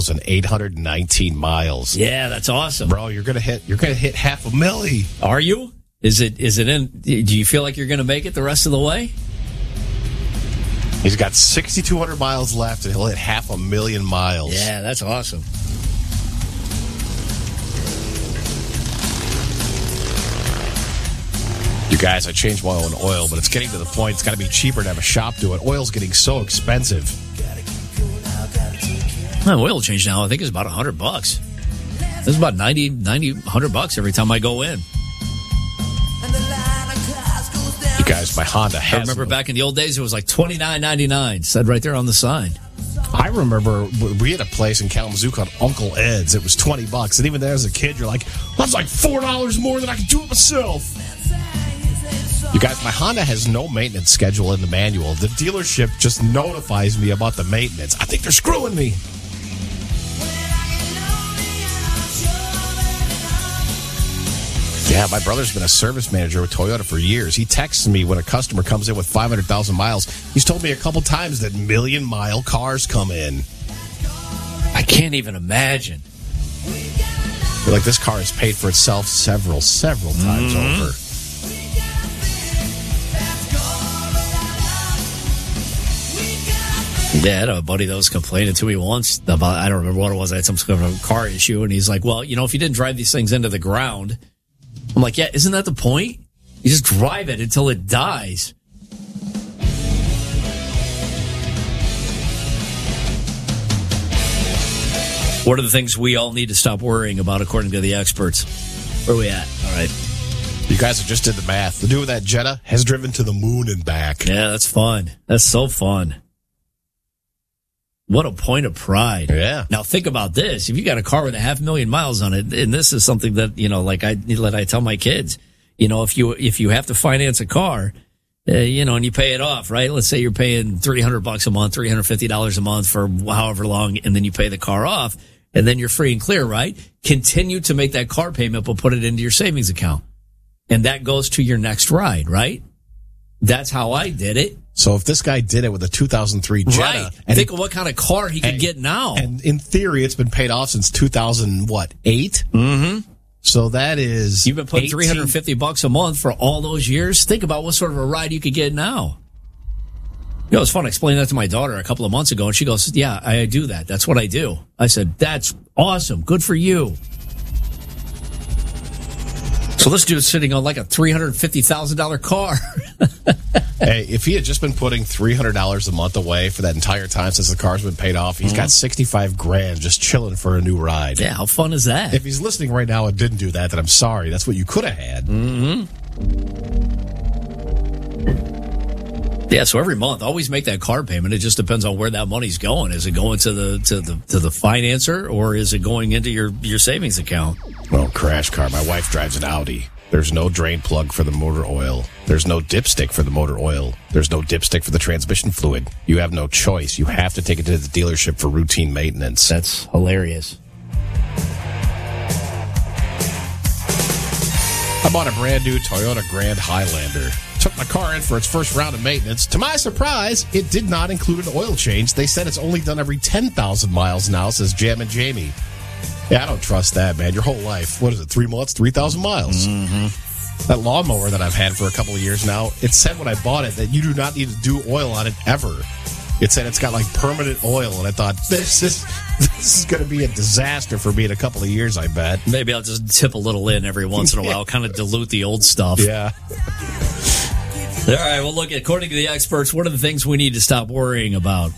1,819 miles. Yeah, that's awesome. Bro, you're gonna hit 500,000. Are you? Is it in? Do you feel like you're going to make it the rest of the way? He's got 6,200 miles left, and he'll hit 500,000 miles. Yeah, that's awesome. You guys, I changed my own oil, but it's getting to the point it's got to be cheaper to have a shop do it. Oil's getting so expensive. My oil change now, I think, is about $100. It's about $100 every time I go in. You guys, my Honda has... I remember back in the old days, it was like $29.99. Said right there on the sign. I remember we had a place in Kalamazoo called Uncle Ed's. It was $20. And even there as a kid, you're like, that's like $4 more than I can do it myself. You guys, my Honda has no maintenance schedule in the manual. The dealership just notifies me about the maintenance. I think they're screwing me. Yeah, my brother's been a service manager with Toyota for years. He texts me when a customer comes in with 500,000 miles. He's told me a couple times that million-mile cars come in. I can't even imagine. You're like, this car has paid for itself several times over. Yeah, I had a buddy that was complaining to me once about, I don't remember what it was, I had some sort of car issue, and he's like, well, if you didn't drive these things into the ground, I'm like, yeah, isn't that the point? You just drive it until it dies. What are the things we all need to stop worrying about, according to the experts? Where are we at? All right. You guys just did the math. The dude with that Jetta has driven to the moon and back. Yeah, that's fun. That's so fun. What a point of pride. Yeah. Now think about this. If you got a car with 500,000 miles on it, and this is something that, like I tell my kids, if you have to finance a car, and you pay it off, right? Let's say you're paying $300 a month, $350 a month for however long, and then you pay the car off, and then you're free and clear, right? Continue to make that car payment, but put it into your savings account. And that goes to your next ride, right? That's how I did it. So if this guy did it with a 2003 Jetta... Right. And think of what kind of car he could get now. And in theory, it's been paid off since 2008? Mm-hmm. So that is... You've been putting $350 a month for all those years? Think about what sort of a ride you could get now. It's fun explaining that to my daughter a couple of months ago, and she goes, yeah, I do that. That's what I do. I said, that's awesome. Good for you. So this dude's sitting on like a $350,000 car. Hey, if he had just been putting $300 a month away for that entire time since the car's been paid off, he's got $65,000 just chilling for a new ride. Yeah, how fun is that? If he's listening right now and didn't do that, then I'm sorry. That's what you could have had. Mm-hmm. Yeah, so every month, always make that car payment. It just depends on where that money's going. Is it going to the financer, or is it going into your savings account? Well, crash car. My wife drives an Audi. There's no drain plug for the motor oil. There's no dipstick for the motor oil. There's no dipstick for the transmission fluid. You have no choice. You have to take it to the dealership for routine maintenance. That's hilarious. I bought a brand new Toyota Grand Highlander. Took my car in for its first round of maintenance. To my surprise, it did not include an oil change. They said it's only done every 10,000 miles now, says Jam and Jamie. Yeah, I don't trust that, man. Your whole life, what is it, 3 months, 3,000 miles? Mm-hmm. That lawnmower that I've had for a couple of years now, it said when I bought it that you do not need to do oil on it ever. It said it's got like permanent oil, and I thought, this is going to be a disaster for me in a couple of years, I bet. Maybe I'll just tip a little in every once in a while, kind of dilute the old stuff. Yeah. All right, well, look, according to the experts, what are the things we need to stop worrying about?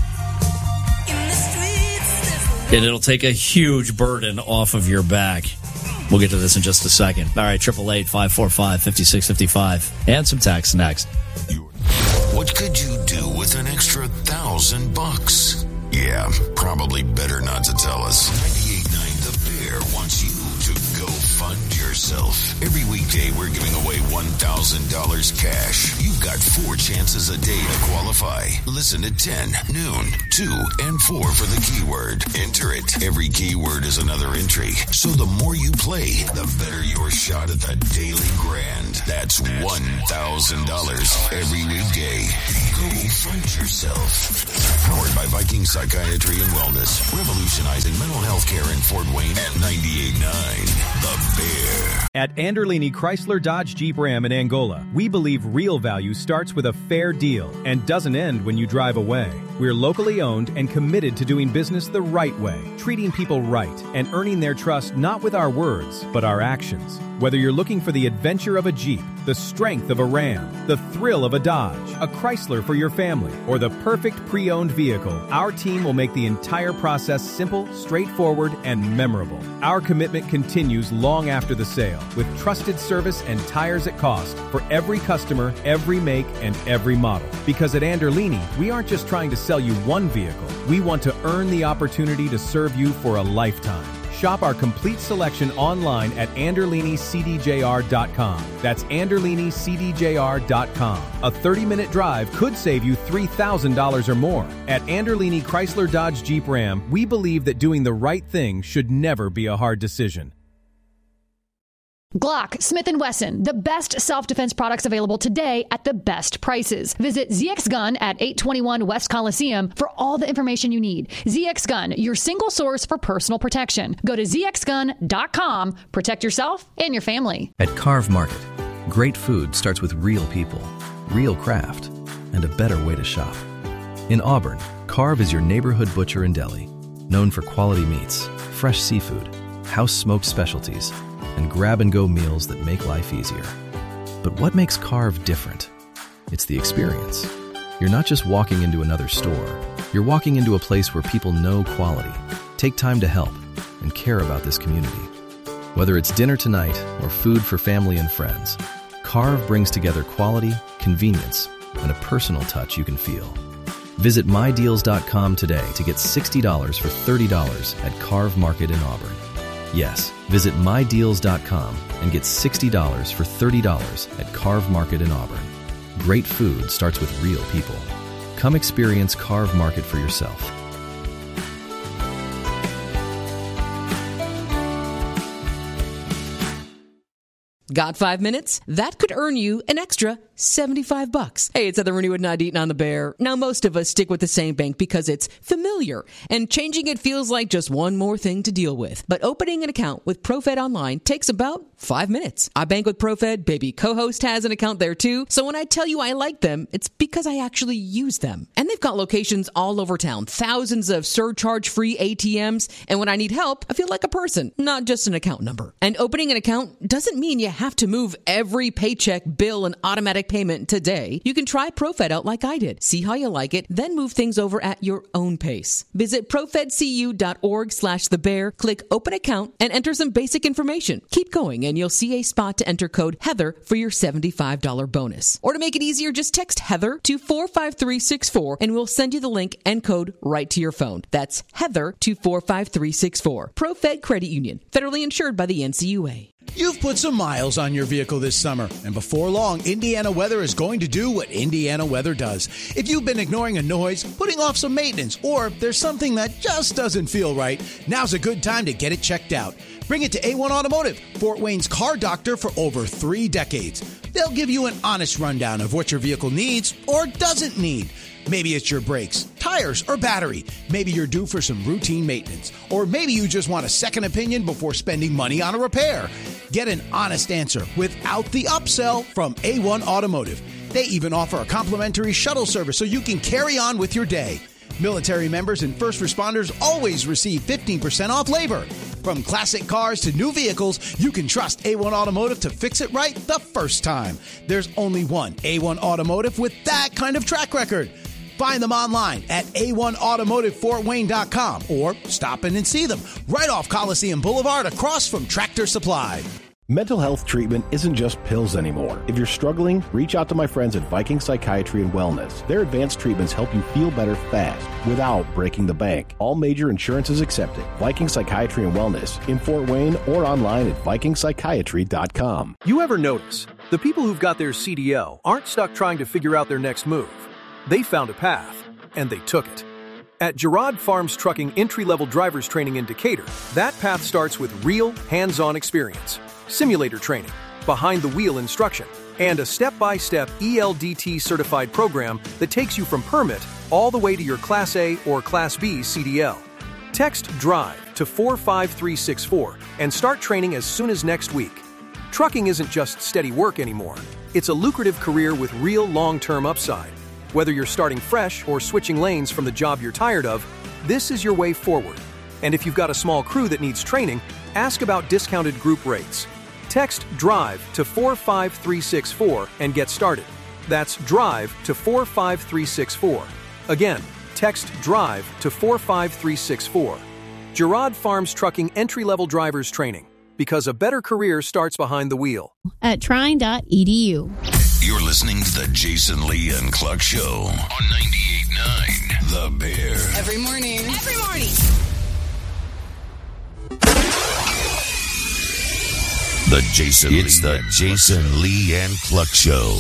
And it'll take a huge burden off of your back. We'll get to this in just a second. All right, 888-545-5655. And some text next. What could you do with an extra $1,000? Yeah, probably better not to tell us. 98.9 The Bear wants you to go fund yourself. Every weekday, we're giving away $1,000 cash. You've got 4 chances a day to qualify. Listen at 10, noon, 2, and 4 for the keyword. Enter it. Every keyword is another entry. So the more you play, the better your shot at the daily grand. That's $1,000 every weekday. Go fund yourself. Powered by Viking Psychiatry and Wellness. Revolutionizing mental health care in Fort Wayne at 98.9 The Bear. At Anderlini Chrysler Dodge Jeep Ram in Angola, we believe real value starts with a fair deal and doesn't end when you drive away. We're locally owned and committed to doing business the right way, treating people right, and earning their trust not with our words, but our actions. Whether you're looking for the adventure of a Jeep, the strength of a Ram, the thrill of a Dodge, a Chrysler for your family, or the perfect pre-owned vehicle, our team will make the entire process simple, straightforward, and memorable. Our commitment continues long after the sale, with trusted service and tires at cost for every customer, every make, and every model. Because at Anderlini, we aren't just trying to sell you one vehicle. We want to earn the opportunity to serve you for a lifetime. Shop our complete selection online at AnderliniCDJR.com. That's AnderliniCDJR.com. A 30-minute drive could save you $3,000 or more. At Anderlini Chrysler Dodge Jeep Ram, we believe that doing the right thing should never be a hard decision. Glock, Smith & Wesson, the best self-defense products available today at the best prices. Visit ZX Gun at 821 West Coliseum for all the information you need. ZX Gun, your single source for personal protection. Go to zxgun.com. Protect yourself and your family. At Carve Market, great food starts with real people, real craft, and a better way to shop. In Auburn, Carve is your neighborhood butcher and deli, known for quality meats, fresh seafood, house-smoked specialties, and grab-and-go meals that make life easier. But what makes Carve different? It's the experience. You're not just walking into another store. You're walking into a place where people know quality, take time to help, and care about this community. Whether it's dinner tonight or food for family and friends, Carve brings together quality, convenience, and a personal touch you can feel. Visit MyDeals.com today to get $60 for $30 at Carve Market in Auburn. Yes, visit MyDeals.com and get $60 for $30 at Carve Market in Auburn. Great food starts with real people. Come experience Carve Market for yourself. Got 5 minutes? That could earn you an extra $75. Hey, it's Heather Renew at 98 on the Bear. Now, most of us stick with the same bank because it's familiar, and changing it feels like just one more thing to deal with. But opening an account with ProFed Online takes about 5 minutes. I bank with ProFed. Baby co-host has an account there too. So when I tell you I like them, it's because I actually use them. And they've got locations all over town, thousands of surcharge-free ATMs. And when I need help, I feel like a person, not just an account number. And opening an account doesn't mean you have to move every paycheck, bill, and automatic payment today. You can try ProFed out like I did. See how you like it, then move things over at your own pace. Visit profedcu.org/thebear, click open account, and enter some basic information. Keep going, and you'll see a spot to enter code Heather for your $75 bonus. Or to make it easier, just text Heather to 45364, and we'll send you the link and code right to your phone. That's Heather to 45364. ProFed Credit Union, federally insured by the NCUA. You've put some miles on your vehicle this summer, and before long, Indiana Weather is going to do what Indiana Weather does. If you've been ignoring a noise, putting off some maintenance, or there's something that just doesn't feel right, now's a good time to get it checked out. Bring it to A1 Automotive, Fort Wayne's car doctor for over 3 decades. They'll give you an honest rundown of what your vehicle needs or doesn't need. Maybe it's your brakes, tires, or battery. Maybe you're due for some routine maintenance. Or maybe you just want a second opinion before spending money on a repair. Get an honest answer without the upsell from A1 Automotive. They even offer a complimentary shuttle service so you can carry on with your day. Military members and first responders always receive 15% off labor. From classic cars to new vehicles, you can trust A1 Automotive to fix it right the first time. There's only one A1 Automotive with that kind of track record. Find them online at a1automotivefortwayne.com or stop in and see them right off Coliseum Boulevard across from Tractor Supply. Mental health treatment isn't just pills anymore. If you're struggling, reach out to my friends at Viking Psychiatry and Wellness. Their advanced treatments help you feel better fast without breaking the bank. All major insurances accepted. Viking Psychiatry and Wellness in Fort Wayne or online at vikingpsychiatry.com. You ever notice the people who've got their CDL aren't stuck trying to figure out their next move? They found a path, and they took it. At Girard Farms Trucking entry-level driver's training in Decatur, that path starts with real, hands-on experience, simulator training, behind-the-wheel instruction, and a step-by-step ELDT certified program that takes you from permit all the way to your Class A or Class B CDL. Text DRIVE to 45364 and start training as soon as next week. Trucking isn't just steady work anymore. It's a lucrative career with real long-term upside. Whether you're starting fresh or switching lanes from the job you're tired of, this is your way forward. And if you've got a small crew that needs training, ask about discounted group rates. Text DRIVE to 45364 and get started. That's DRIVE to 45364. Again, text DRIVE to 45364. Girard Farms Trucking entry-level drivers training, because a better career starts behind the wheel. At trine.edu. You're listening to the Jason Lee and Cluck Show on 98.9 The Bear. Every morning. Every morning. It's the Jason Lee and Cluck Show.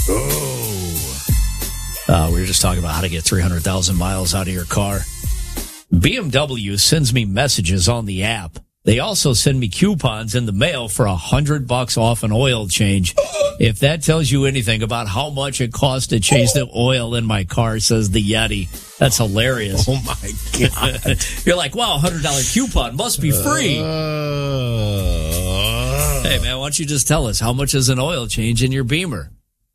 We were just talking about how to get 300,000 miles out of your car. BMW sends me messages on the app. They also send me coupons in the mail for $100 off an oil change. If that tells you anything about how much it costs to change the oil in my car, says the Yeti. That's hilarious. Oh, my God. You're like, wow, $100 coupon must be free. Hey, man, why don't you just tell us, how much is an oil change in your Beamer?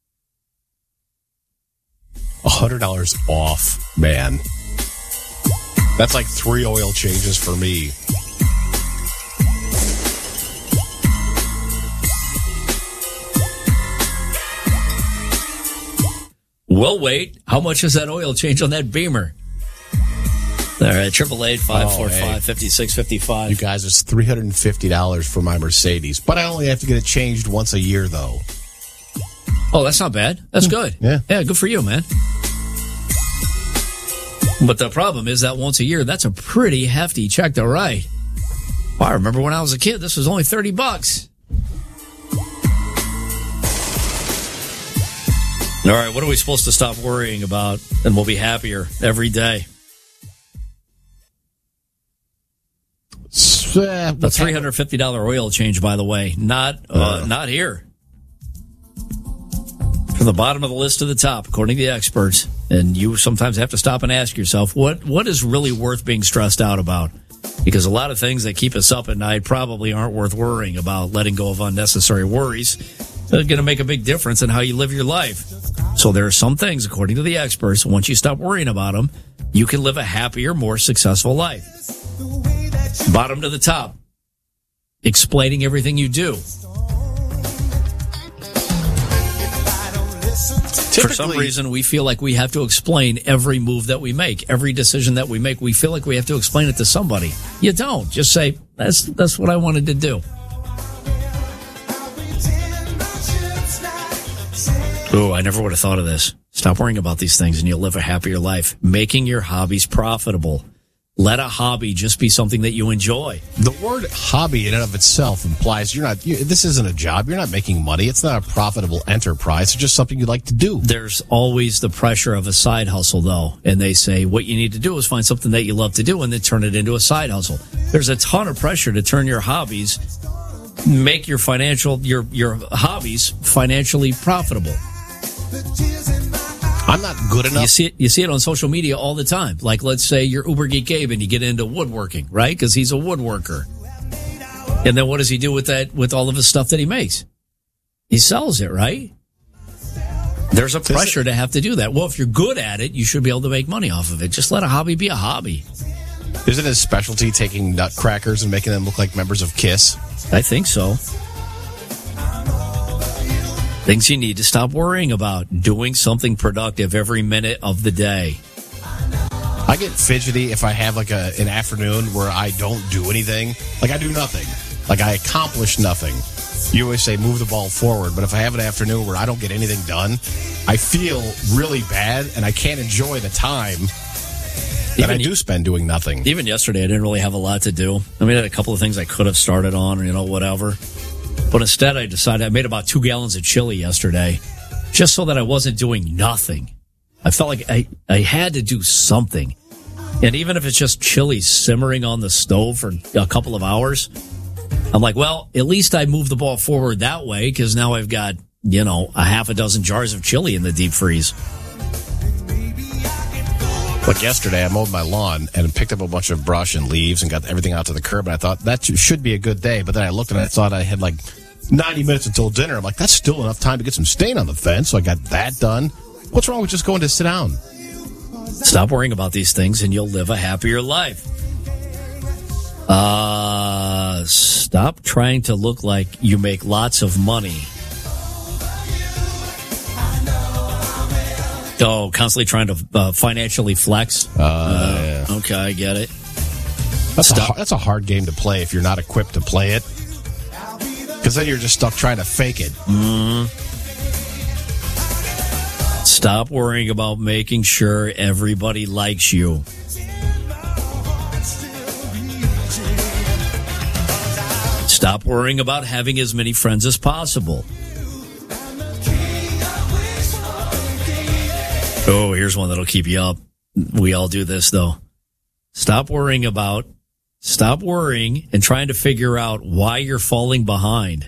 $100 off, man. That's like 3 oil changes for me. Well, wait. How much is that oil change on that Beamer? All right, 888-545-5655. You guys, it's $350 for my Mercedes. But I only have to get it changed once a year, though. Oh, that's not bad. That's good. Yeah, good for you, man. But the problem is that once a year, that's a pretty hefty check to write. Well, I remember when I was a kid, this was only $30. All right, what are we supposed to stop worrying about, and we'll be happier every day? The $350 oil change, by the way, not here. From the bottom of the list to the top, according to the experts, and you sometimes have to stop and ask yourself, what is really worth being stressed out about? Because a lot of things that keep us up at night probably aren't worth worrying about. Letting go of unnecessary worries is going to make a big difference in how you live your life. So there are some things, according to the experts, once you stop worrying about them, you can live a happier, more successful life. Bottom to the top, explaining everything you do. For some reason, we feel like we have to explain every move that we make, every decision that we make. We feel like we have to explain it to somebody. You don't. Just say, that's what I wanted to do. Oh, I never would have thought of this. Stop worrying about these things and you'll live a happier life. Making your hobbies profitable. Let a hobby just be something that you enjoy. The word hobby in and of itself implies this isn't a job. You're not making money. It's not a profitable enterprise. It's just something you like to do. There's always the pressure of a side hustle, though. And they say what you need to do is find something that you love to do and then turn it into a side hustle. There's a ton of pressure to turn your hobbies, make your hobbies financially profitable. I'm not good enough. You see it on social media all the time. Like, let's say you're Uber Geek Gabe and you get into woodworking, right? Because he's a woodworker. And then what does he do with that, with all of his stuff that he makes? He sells it, right? There's a pressure to have to do that. Well, if you're good at it, you should be able to make money off of it. Just let a hobby be a hobby. Isn't his specialty taking nutcrackers and making them look like members of KISS? I think so. Things you need to stop worrying about. Doing something productive every minute of the day. I get fidgety if I have like an afternoon where I don't do anything. Like I do nothing. Like, I accomplish nothing. You always say move the ball forward, but if I have an afternoon where I don't get anything done, I feel really bad, and I can't enjoy the time that I do spend doing nothing. Even yesterday, I didn't really have a lot to do. I mean, I had a couple of things I could have started on, whatever. But instead, I decided I made about 2 gallons of chili yesterday, just so that I wasn't doing nothing. I felt like I had to do something. And even if it's just chili simmering on the stove for a couple of hours, I'm like, well, at least I moved the ball forward that way, because now I've got, a half a dozen jars of chili in the deep freeze. But yesterday, I mowed my lawn and picked up a bunch of brush and leaves and got everything out to the curb, and I thought that should be a good day. But then I looked and I thought I had like 90 minutes until dinner. I'm like, that's still enough time to get some stain on the fence, so I got that done. What's wrong with just going to sit down? Stop worrying about these things and you'll live a happier life. Stop trying to look like you make lots of money. Oh, constantly trying to financially flex? Yeah. Okay, I get it. That's a hard game to play if you're not equipped to play it. Because then you're just stuck trying to fake it. Mm-hmm. Stop worrying about making sure everybody likes you. Stop worrying about having as many friends as possible. Oh, here's one that'll keep you up. We all do this, though. Stop worrying and trying to figure out why you're falling behind.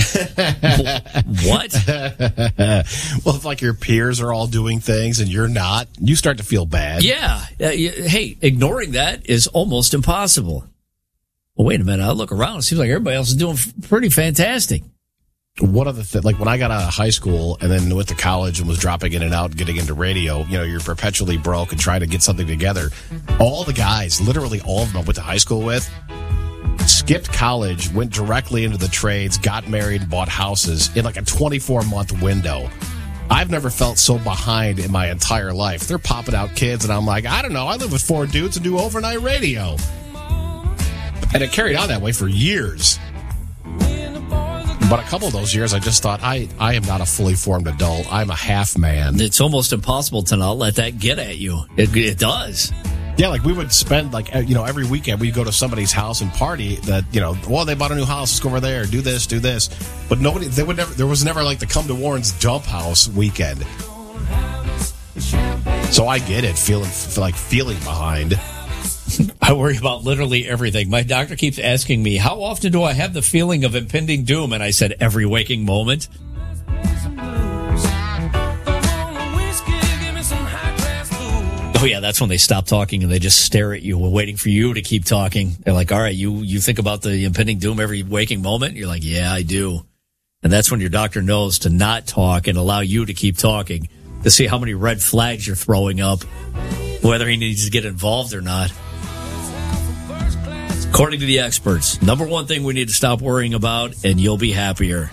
What? Well, if like your peers are all doing things and you're not, you start to feel bad. Yeah. Hey, ignoring that is almost impossible. Well, wait a minute. I look around. It seems like everybody else is doing pretty fantastic. One of the things, like when I got out of high school and then went to college and was dropping in and out, getting into radio, you're perpetually broke and trying to get something together. All the guys, literally all of them I went to high school with, skipped college, went directly into the trades, got married, and bought houses in like a 24-month window. I've never felt so behind in my entire life. They're popping out kids, and I'm like, I don't know. I live with 4 dudes and do overnight radio. And it carried on that way for years. But a couple of those years, I just thought, I am not a fully formed adult. I'm a half man. It's almost impossible to not let that get at you. It does. Yeah, like we would spend every weekend we'd go to somebody's house and party that, well, they bought a new house, let's go over there, do this. But there was never like the Come to Warren's Dump House weekend. So I get it, feeling behind. I worry about literally everything. My doctor keeps asking me, how often do I have the feeling of impending doom? And I said, every waking moment. Oh, yeah, that's when they stop talking and they just stare at you, waiting for you to keep talking. They're like, all right, you think about the impending doom every waking moment? You're like, yeah, I do. And that's when your doctor knows to not talk and allow you to keep talking to see how many red flags you're throwing up, whether he needs to get involved or not. According to the experts, number one thing we need to stop worrying about, and you'll be happier.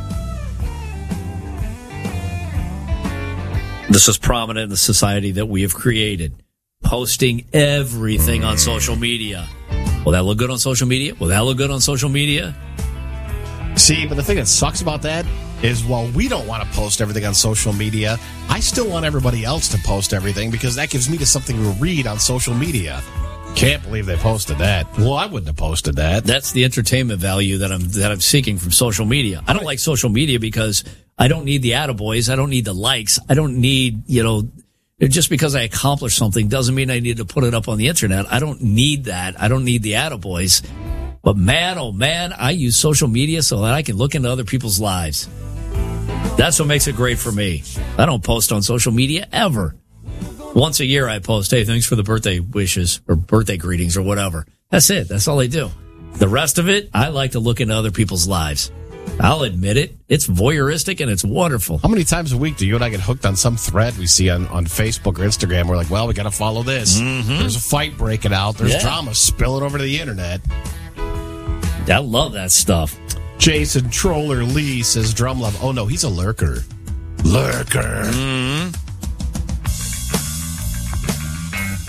This is prominent in the society that we have created. Posting everything on social media. Will that look good on social media? Will that look good on social media? See, but the thing that sucks about that is while we don't want to post everything on social media, I still want everybody else to post everything because that gives me something to read on social media. Can't believe they posted that. Well, I wouldn't have posted that. That's the entertainment value that I'm seeking from social media. I don't like social media because I don't need the attaboys. I don't need the likes. I don't need, just because I accomplished something doesn't mean I need to put it up on the internet. I don't need that. I don't need the attaboys. But man, oh man, I use social media so that I can look into other people's lives. That's what makes it great for me. I don't post on social media ever. Once a year I post, hey, thanks for the birthday wishes or birthday greetings or whatever. That's it. That's all I do. The rest of it, I like to look into other people's lives. I'll admit it. It's voyeuristic and it's wonderful. How many times a week do you and I get hooked on some thread we see on Facebook or Instagram? We're like, well, we got to follow this. Mm-hmm. There's a fight breaking out. There's drama spilling over to the internet. I love that stuff. Jason Troller Lee says Drum Love. Oh, no, he's a lurker. Lurker. Mm-hmm.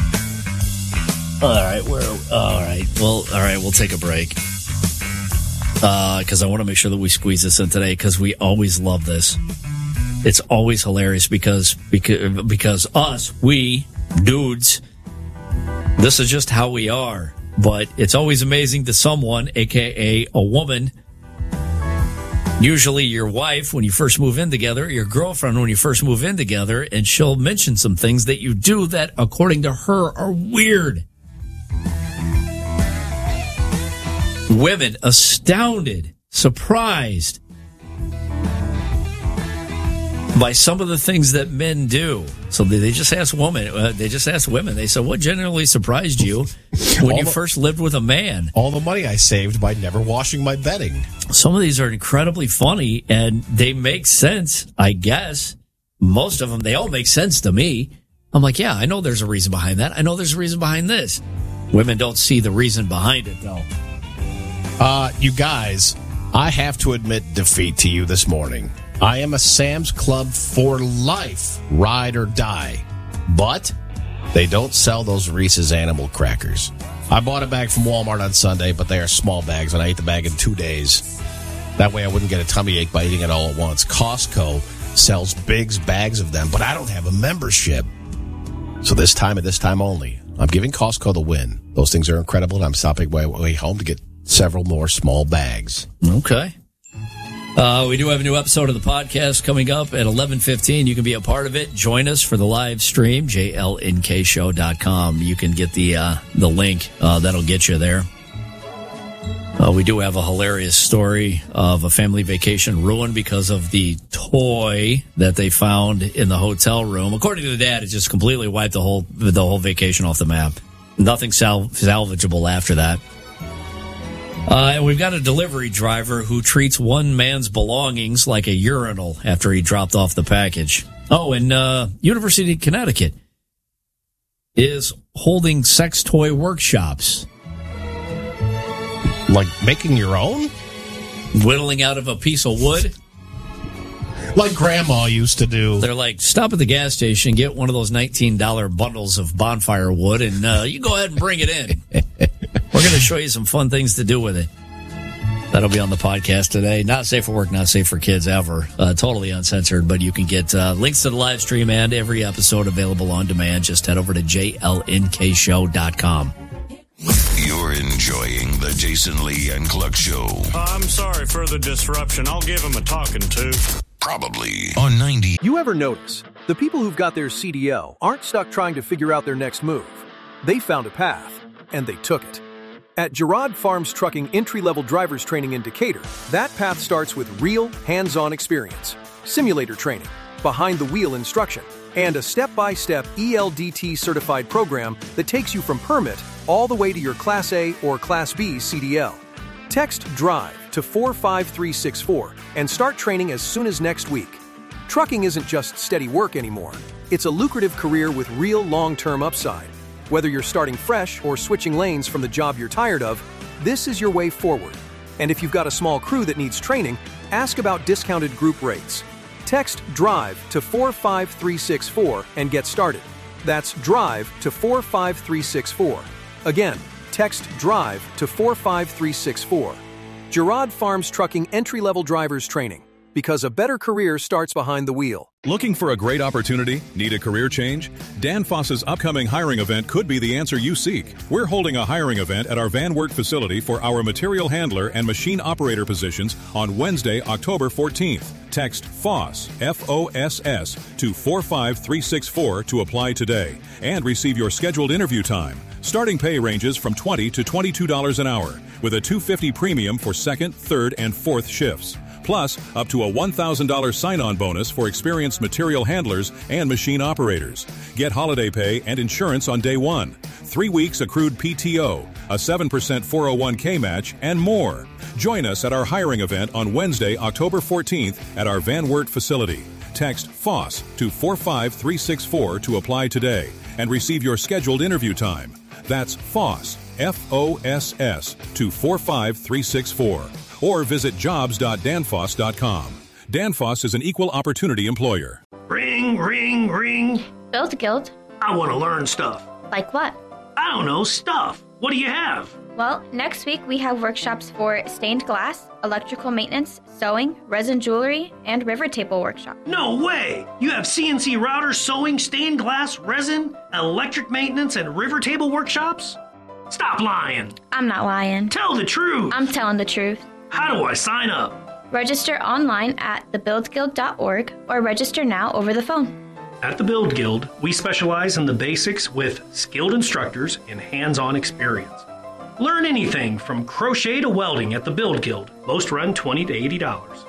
All right, we'll take a break. because I want to make sure that we squeeze this in today because we always love this. It's always hilarious because us, we dudes, this is just how we are. But it's always amazing to someone, a.k.a. a woman, usually your wife when you first move in together, your girlfriend when you first move in together, and she'll mention some things that you do that, according to her, are weird. Women astounded, surprised by some of the things that men do. So they just asked women. They said, "What generally surprised you when you first lived with a man?" All the money I saved by never washing my bedding. Some of these are incredibly funny, and they make sense. I guess most of them, they all make sense to me. I'm like, yeah, I know there's a reason behind that. I know there's a reason behind this. Women don't see the reason behind it, though. You guys, I have to admit defeat to you this morning. I am a Sam's Club for life, ride or die. But they don't sell those Reese's Animal Crackers. I bought a bag from Walmart on Sunday, but they are small bags, and I ate the bag in 2 days. That way I wouldn't get a tummy ache by eating it all at once. Costco sells big bags of them, but I don't have a membership. So this time and this time only, I'm giving Costco the win. Those things are incredible, and I'm stopping my way home to get several more small bags. Okay. We do have a new episode of the podcast coming up at 11:15. You can be a part of it. Join us for the live stream, jlnkshow.com. You can get the link. That'll get you there. We do have a hilarious story of a family vacation ruined because of the toy that they found in the hotel room. According to the dad, it just completely wiped the whole vacation off the map. Nothing salvageable after that. And we've got a delivery driver who treats one man's belongings like a urinal after he dropped off the package. Oh, and University of Connecticut is holding sex toy workshops. Like making your own? Whittling out of a piece of wood? Like Grandma used to do. They're like, stop at the gas station, get one of those $19 bundles of bonfire wood, and you go ahead and bring it in. We're going to show you some fun things to do with it. That'll be on the podcast today. Not safe for work, not safe for kids ever. Totally uncensored, but you can get links to the live stream and every episode available on demand. Just head over to jlnkshow.com. You're enjoying the Jason Lee and Cluck Show. I'm sorry for the disruption. I'll give him a talking to. Probably on 90. You ever notice the people who've got their CDL aren't stuck trying to figure out their next move? They found a path, and they took it. At Girard Farms Trucking entry-level driver's training in Decatur, that path starts with real, hands-on experience, simulator training, behind-the-wheel instruction, and a step-by-step ELDT-certified program that takes you from permit all the way to your Class A or Class B CDL. Text DRIVE to 45364 and start training as soon as next week. Trucking isn't just steady work anymore. It's a lucrative career with real long-term upside. Whether you're starting fresh or switching lanes from the job you're tired of, this is your way forward. And if you've got a small crew that needs training, ask about discounted group rates. Text DRIVE to 45364 and get started. That's DRIVE to 45364. Again, text DRIVE to 45364. Girard Farms Trucking entry-level drivers training. Because a better career starts behind the wheel. Looking for a great opportunity? Need a career change? Danfoss's upcoming hiring event could be the answer you seek. We're holding a hiring event at our Van Wert facility for our material handler and machine operator positions on Wednesday, October 14th. Text FOSS, F-O-S-S, to 45364 to apply today and receive your scheduled interview time. Starting pay ranges from $20 to $22 an hour, with a $250 premium for second, third, and fourth shifts. Plus, up to a $1,000 sign-on bonus for experienced material handlers and machine operators. Get holiday pay and insurance on day one, 3 weeks accrued PTO, a 7% 401k match, and more. Join us at our hiring event on Wednesday, October 14th at our Van Wert facility. Text FOSS to 45364 to apply today and receive your scheduled interview time. That's FOSS, F-O-S-S, to 45364. Or visit jobs.danfoss.com. Danfoss is an equal opportunity employer. Ring, ring, ring. Guild. I want to learn stuff. Like what? I don't know, stuff. What do you have? Well, next week we have workshops for stained glass, electrical maintenance, sewing, resin jewelry, and river table workshop. No way! You have CNC routers, sewing, stained glass, resin, electric maintenance, and river table workshops? Stop lying! I'm not lying. Tell the truth! I'm telling the truth. How do I sign up? Register online at thebuildguild.org or register now over the phone. At the Build Guild, we specialize in the basics with skilled instructors and hands-on experience. Learn anything from crochet to welding at the Build Guild. Most run $20 to $80.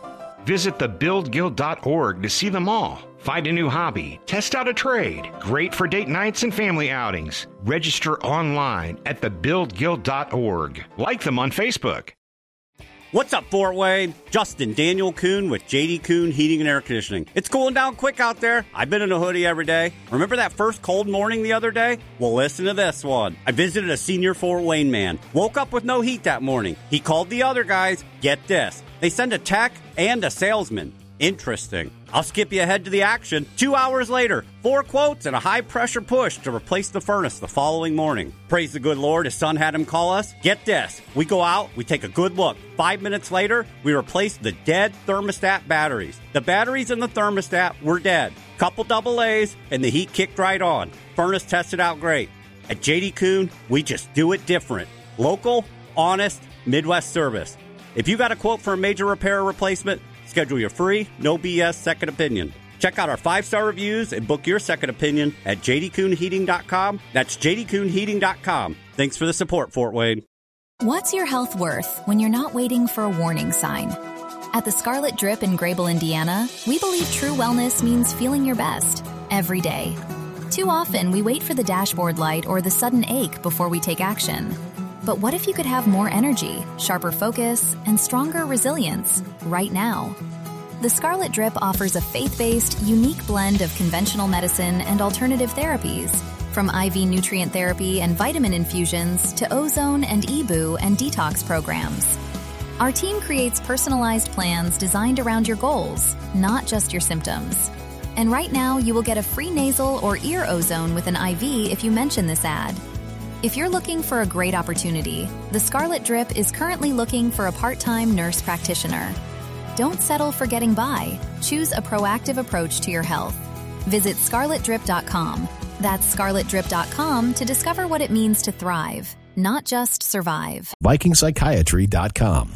Visit thebuildguild.org to see them all. Find a new hobby, test out a trade. Great for date nights and family outings. Register online at thebuildguild.org. Like them on Facebook. What's up, Fort Wayne? Justin Daniel Kuhn with JD Kuhn Heating and Air Conditioning. It's cooling down quick out there. I've been in a hoodie every day. Remember that first cold morning the other day? Well, listen to this one. I visited a senior Fort Wayne man. Woke up with no heat that morning. He called the other guys. Get this. They send a tech and a salesman. Interesting. I'll skip you ahead to the action. 2 hours later, 4 quotes and a high-pressure push to replace the furnace the following morning. Praise the good Lord, his son had him call us. Get this. We go out, we take a good look. 5 minutes later, we replace the dead thermostat batteries. The batteries in the thermostat were dead. Couple double A's, and the heat kicked right on. Furnace tested out great. At JD Kuhn, we just do it different. Local, honest, Midwest service. If you got a quote for a major repair or replacement, schedule your free, no BS second opinion. Check out our 5-star reviews and book your second opinion at jdkuhnheating.com. That's jdkuhnheating.com. Thanks for the support, Fort Wayne. What's your health worth when you're not waiting for a warning sign? At the Scarlet Drip in Grable, Indiana, we believe true wellness means feeling your best every day. Too often, we wait for the dashboard light or the sudden ache before we take action. But what if you could have more energy, sharper focus, and stronger resilience right now? The Scarlet Drip offers a faith-based, unique blend of conventional medicine and alternative therapies, from IV nutrient therapy and vitamin infusions to ozone and EBOO and detox programs. Our team creates personalized plans designed around your goals, not just your symptoms. And right now, you will get a free nasal or ear ozone with an IV if you mention this ad. If you're looking for a great opportunity, the Scarlet Drip is currently looking for a part-time nurse practitioner. Don't settle for getting by. Choose a proactive approach to your health. Visit scarletdrip.com. That's scarletdrip.com to discover what it means to thrive, not just survive. VikingPsychiatry.com.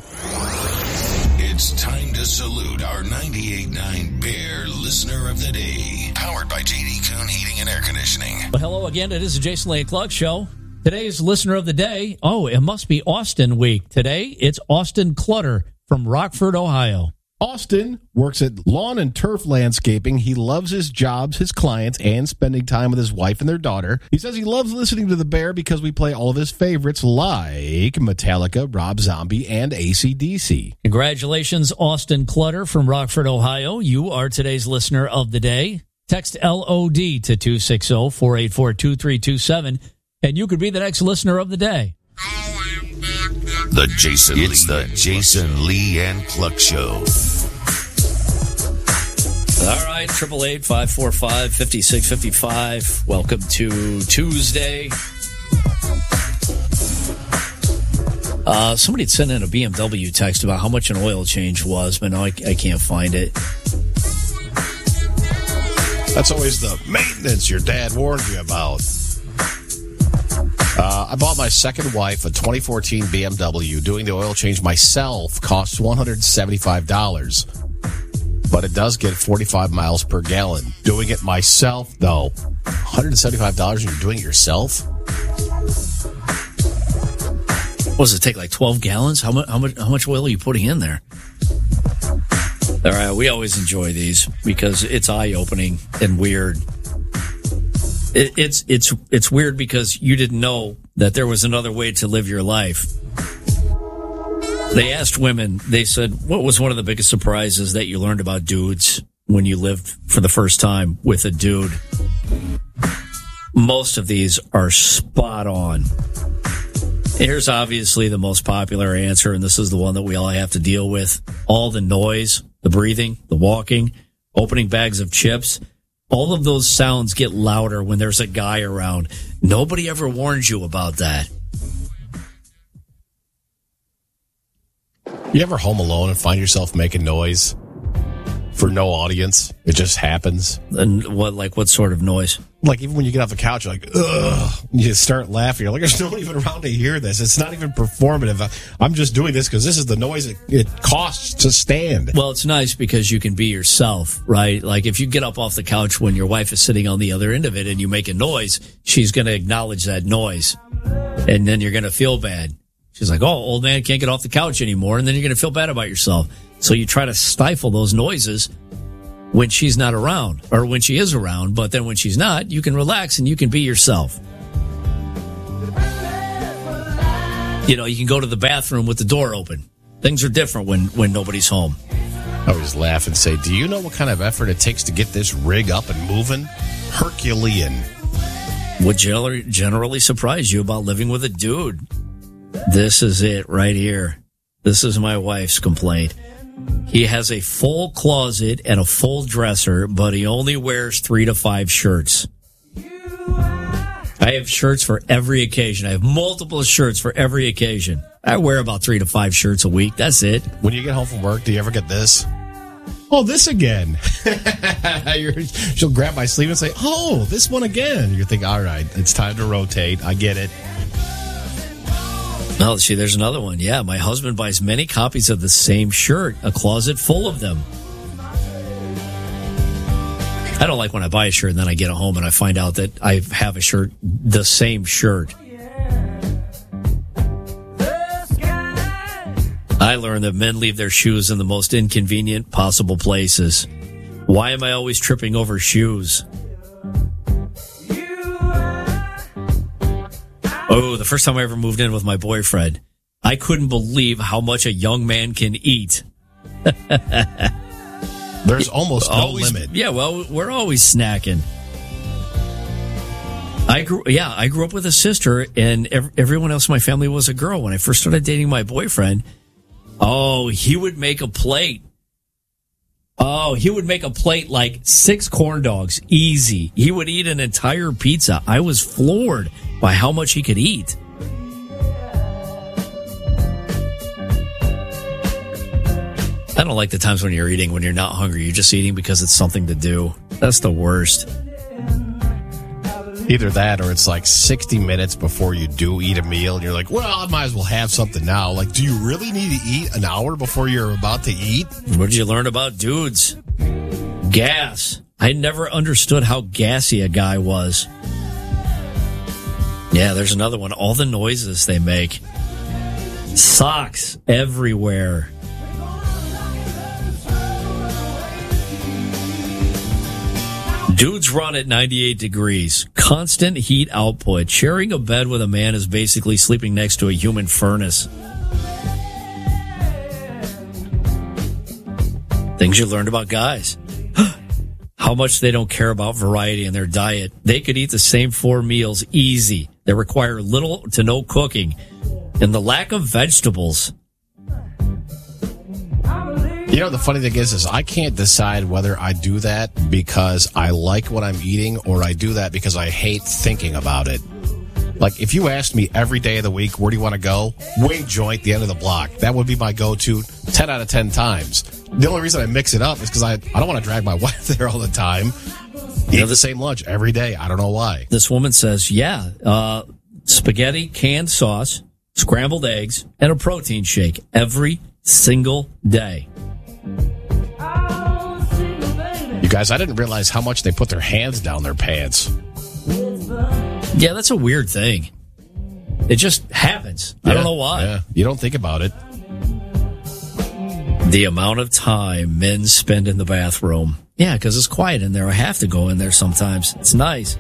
It's time to salute our 98.9 Bear Listener of the Day. Powered by JD Kuhn Heating and Air Conditioning. Well, hello again. It is the Jason Lane Clark Show. Today's Listener of the Day. Oh, it must be Austin week. Today, it's Austin Clutter from Rockford, Ohio. Austin works at Lawn and Turf Landscaping. He loves his jobs, his clients, and spending time with his wife and their daughter. He says he loves listening to The Bear because we play all of his favorites like Metallica, Rob Zombie, and AC/DC. Congratulations, Austin Clutter from Rockford, Ohio. You are today's Listener of the Day. Text LOD to 260-484-2327, and you could be the next Listener of the Day. It's the Jason Lee and Cluck Show. All right, 888-545-5655. Welcome to Tuesday. Somebody had sent in a BMW text about how much an oil change was, but no, I can't find it. That's always the maintenance your dad warned you about. I bought my second wife a 2014 BMW. Doing the oil change myself costs $175. But it does get 45 miles per gallon. Doing it myself, though, $175 and you're doing it yourself? What does it take, like 12 gallons? How much oil are you putting in there? All right, we always enjoy these because it's eye-opening and weird. It's weird because you didn't know that there was another way to live your life. They asked women, they said, what was one of the biggest surprises that you learned about dudes when you lived for the first time with a dude? Most of these are spot on. Here's obviously the most popular answer, and this is the one that we all have to deal with. All the noise, the breathing, the walking, opening bags of chips. All of those sounds get louder when there's a guy around. Nobody ever warns you about that. You ever home alone and find yourself making noise for no audience? It just happens. And what sort of noise? Like, even when you get off the couch, you're like, ugh, you start laughing. You're like, there's no one even around to hear this. It's not even performative. I'm just doing this because this is the noise it costs to stand. Well, it's nice because you can be yourself, right? Like, if you get up off the couch when your wife is sitting on the other end of it and you make a noise, she's going to acknowledge that noise. And then you're going to feel bad. She's like, oh, old man can't get off the couch anymore. And then you're going to feel bad about yourself. So you try to stifle those noises when she's not around, or when she is around, but then when she's not, you can relax and you can be yourself. You know, you can go to the bathroom with the door open. Things are different when nobody's home. I always laugh and say, do you know what kind of effort it takes to get this rig up and moving? Herculean. What generally surprised you about living with a dude? This is it right here. This is my wife's complaint. He has a full closet and a full dresser, but he only wears 3 to 5 shirts. I have shirts for every occasion. I have multiple shirts for every occasion. I wear about 3 to 5 shirts a week. That's it. When you get home from work, do you ever get this? Oh, this again. She'll grab my sleeve and say, oh, this one again. You think, all right, it's time to rotate. I get it. Oh, see, there's another one. Yeah, my husband buys many copies of the same shirt, a closet full of them. I don't like when I buy a shirt and then I get it home and I find out that I have a shirt, the same shirt. I learned that men leave their shoes in the most inconvenient possible places. Why am I always tripping over shoes? Oh, the first time I ever moved in with my boyfriend, I couldn't believe how much a young man can eat. There's almost no limit. Yeah, well, we're always snacking. I grew up with a sister, and everyone else in my family was a girl. When I first started dating my boyfriend, he would make a plate. Oh, he would make a plate like 6 corn dogs, easy. He would eat an entire pizza. I was floored by how much he could eat. I don't like the times when you're eating when you're not hungry. You're just eating because it's something to do. That's the worst. Either that or it's like 60 minutes before you do eat a meal and you're like, well, I might as well have something now. Like, do you really need to eat an hour before you're about to eat? What did you learn about dudes? Gas. I never understood how gassy a guy was. Yeah, there's another one. All the noises they make. Socks everywhere. Dudes run at 98 degrees. Constant heat output. Sharing a bed with a man is basically sleeping next to a human furnace. Things you learned about guys. How much they don't care about variety in their diet. They could eat the same 4 meals easy. They require little to no cooking. And the lack of vegetables. You know, the funny thing is I can't decide whether I do that because I like what I'm eating or I do that because I hate thinking about it. Like, if you asked me every day of the week, where do you want to go? Wing joint, the end of the block. That would be my go-to 10 out of 10 times. The only reason I mix it up is because I don't want to drag my wife there all the time. Eat the same lunch every day. I don't know why. This woman says, spaghetti, canned sauce, scrambled eggs, and a protein shake every single day. You guys, I didn't realize how much they put their hands down their pants. Yeah, that's a weird thing. It just happens. I don't know why. Yeah, you don't think about it. The amount of time men spend in the bathroom. Yeah, because it's quiet in there. I have to go in there sometimes. It's nice.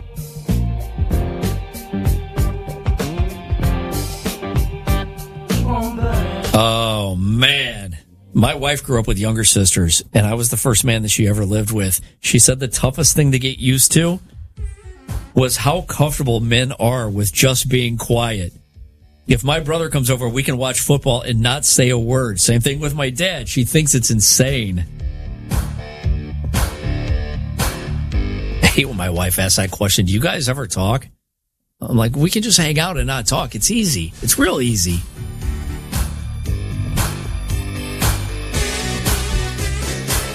Oh, man. My wife grew up with younger sisters, and I was the first man that she ever lived with. She said the toughest thing to get used to was how comfortable men are with just being quiet. If my brother comes over, we can watch football and not say a word. Same thing with my dad. She thinks it's insane. I hate when my wife asks that question. Do you guys ever talk? I'm like, we can just hang out and not talk. It's easy. It's real easy.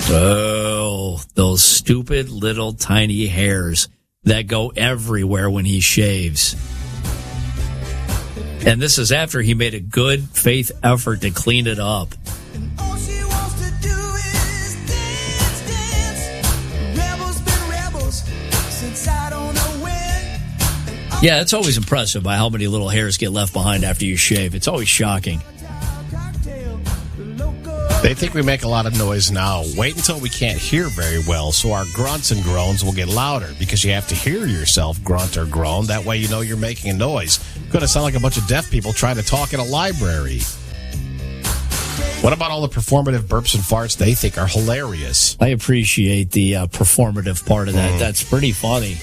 Oh, those stupid little tiny hairs that go everywhere when he shaves. And this is after he made a good faith effort to clean it up. Yeah, it's always impressive by how many little hairs get left behind after you shave. It's always shocking. They think we make a lot of noise now. Wait until we can't hear very well, so our grunts and groans will get louder, because you have to hear yourself grunt or groan. That way you know you're making a noise. Going to sound like a bunch of deaf people trying to talk in a library. What about all the performative burps and farts they think are hilarious? I appreciate the performative part of that. That's pretty funny.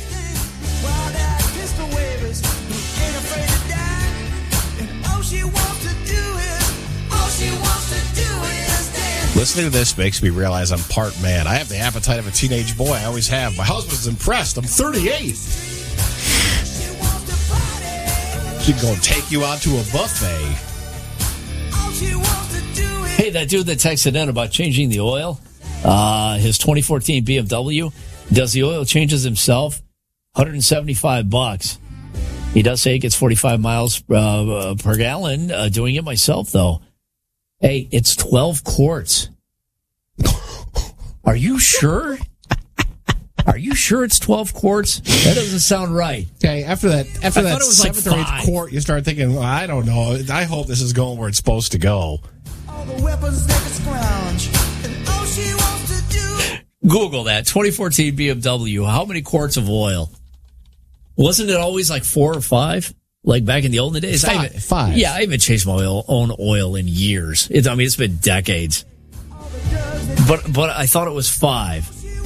Listening to this makes me realize I'm part man. I have the appetite of a teenage boy. I always have. My husband's impressed. I'm 38. She'd go and take you out to a buffet. Hey, that dude that texted in about changing the oil, his 2014 BMW, does the oil changes himself? $175. He does say he gets 45 miles per gallon. Doing it myself, though. Hey, it's 12 quarts. Are you sure? Are you sure it's 12 quarts? That doesn't sound right. Okay, after that seventh or eighth like quart, you start thinking, well, I don't know. I hope this is going where it's supposed to go. Google that. 2014 BMW. How many quarts of oil? Wasn't it always like 4 or 5? Like back in the olden days? Five. Yeah, I haven't changed my own oil in years. It's been decades. But I thought it was 5.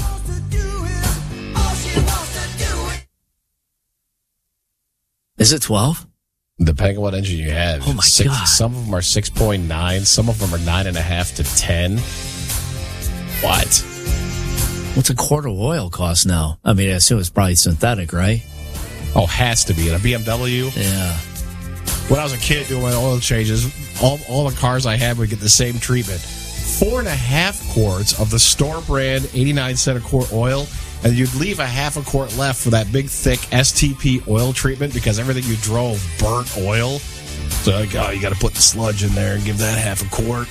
Is it 12? Depending on what engine you have. Oh, my God. Some of them are 6.9. Some of them are 9.5 to 10. What? What's a quart of oil cost now? I mean, I assume it's probably synthetic, right? Oh, has to be. In a BMW? Yeah. When I was a kid doing my oil changes, all the cars I had would get the same treatment. 4.5 quarts of the store brand 89 cent a quart oil, and you'd leave a half a quart left for that big, thick STP oil treatment, because everything you drove burnt oil. So, like, oh, you got to put the sludge in there and give that half a quart.